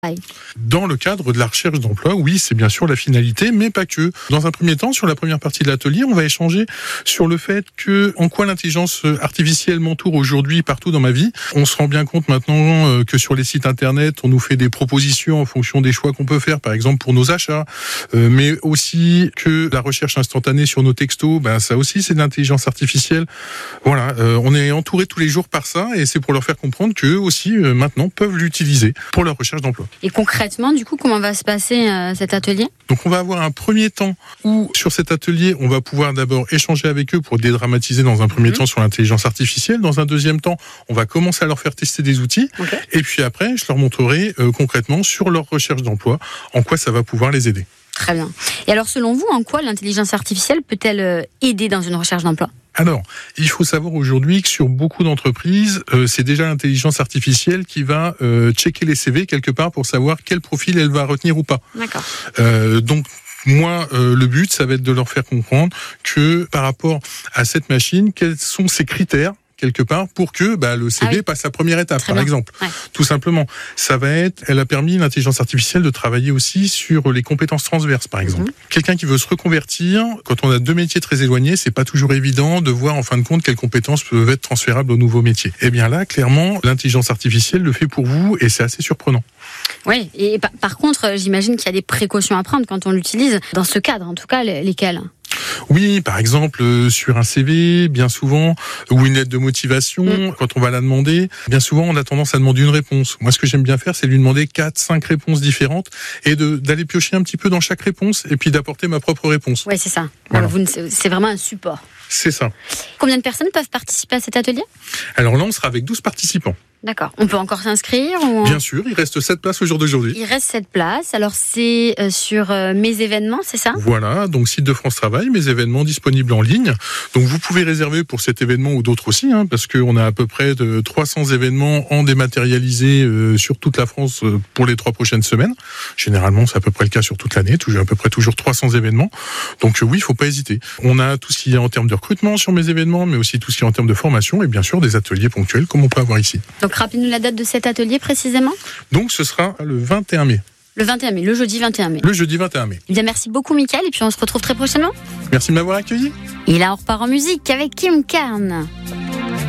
Dans le cadre de la recherche d'emploi, oui, c'est bien sûr la finalité, mais pas que. Dans un premier temps, sur la première partie de l'atelier, on va échanger sur le fait que, en quoi l'intelligence artificielle m'entoure aujourd'hui partout dans ma vie. On se rend bien compte maintenant que sur les sites internet, on nous fait des propositions en fonction des choix qu'on peut faire, par exemple pour nos achats, mais aussi que la recherche instantanée sur nos textos, ça aussi c'est de l'intelligence artificielle. Voilà, on est entouré tous les jours par ça, et c'est pour leur faire comprendre qu'eux aussi, maintenant, peuvent l'utiliser pour leur recherche d'emploi. Et concrètement, du coup, comment va se passer cet atelier ? Donc on va avoir un premier temps où, sur cet atelier, on va pouvoir d'abord échanger avec eux pour dédramatiser dans un premier temps sur l'intelligence artificielle. Dans un deuxième temps, on va commencer à leur faire tester des outils. Okay. Et puis après, je leur montrerai concrètement sur leur recherche d'emploi, en quoi ça va pouvoir les aider. Très bien. Et alors, selon vous, en quoi l'intelligence artificielle peut-elle aider dans une recherche d'emploi ? Alors, il faut savoir aujourd'hui que sur beaucoup d'entreprises, c'est déjà l'intelligence artificielle qui va checker les CV quelque part pour savoir quel profil elle va retenir ou pas. D'accord. Donc, moi, le but, ça va être de leur faire comprendre que par rapport à cette machine, quels sont ses critères quelque part pour que le CV passe la première étape, par exemple. Ouais. Tout simplement. Ça va être, elle a permis l'intelligence artificielle de travailler aussi sur les compétences transverses, par exemple. Quelqu'un qui veut se reconvertir, quand on a deux métiers très éloignés, c'est pas toujours évident de voir en fin de compte quelles compétences peuvent être transférables au nouveau métier. Et bien là, clairement, l'intelligence artificielle le fait pour vous et c'est assez surprenant. Oui, et par contre, j'imagine qu'il y a des précautions à prendre quand on l'utilise, dans ce cadre, en tout cas, lesquelles ? Oui, par exemple, sur un CV, bien souvent, ou une lettre de motivation, quand on va la demander, bien souvent, on a tendance à demander une réponse. Moi, ce que j'aime bien faire, c'est lui demander 4-5 réponses différentes et d'aller piocher un petit peu dans chaque réponse et puis d'apporter ma propre réponse. Oui, c'est ça. Voilà. C'est vraiment un support. C'est ça. Combien de personnes peuvent participer à cet atelier ? Alors là, on sera avec 12 participants. D'accord. On peut encore s'inscrire ou... Bien sûr, il reste 7 places au jour d'aujourd'hui. Il reste 7 places. Alors, c'est sur Mes événements, c'est ça ? Voilà, donc site de France Travail, Mes événements disponibles en ligne. Donc, vous pouvez réserver pour cet événement ou d'autres aussi, parce qu'on a à peu près de 300 événements en dématérialisé sur toute la France pour les 3 prochaines semaines. Généralement, c'est à peu près le cas sur toute l'année, à peu près toujours 300 événements. Donc oui, il faut pas hésiter. On a tout ce qui est en termes de recrutement sur Mes événements, mais aussi tout ce qui est en termes de formation et bien sûr des ateliers ponctuels comme on peut avoir ici. Donc, rappelez-nous la date de cet atelier précisément. Donc, ce sera le 21 mai. Le 21 mai, le jeudi 21 mai. Le jeudi 21 mai. Eh bien, merci beaucoup, Mickaël, et puis on se retrouve très prochainement. Merci de m'avoir accueilli. Et là, on repart en musique avec Kim Carnes.